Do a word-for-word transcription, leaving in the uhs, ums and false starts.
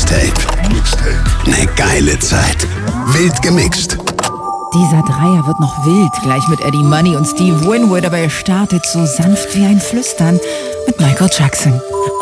Mixtape. Ne geile Zeit. Wild gemixt. Dieser Dreier wird noch wild, gleich mit Eddie Money und Steve Winwood, aber er startet so sanft wie ein Flüstern mit Michael Jackson.